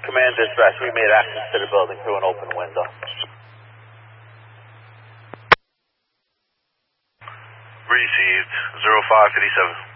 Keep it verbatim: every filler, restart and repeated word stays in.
Command dispatch, we made access to the building through an open window. Received, zero five fifty-seven.